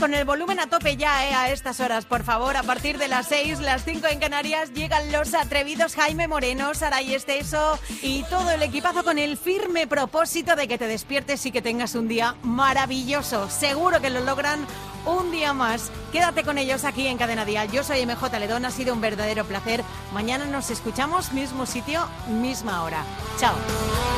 con el volumen a tope ya, a estas horas, por favor. A partir de las 6, las 5 en Canarias, llegan los atrevidos Jaime Moreno, Saray Esteso y todo el equipazo con el firme propósito de que te despiertes y que tengas un día maravilloso. Seguro que lo logran un día más. Quédate con ellos aquí en Cadena Dial. Yo soy MJ Ledón, ha sido un verdadero placer. Mañana nos escuchamos, mismo sitio, misma hora. Chao.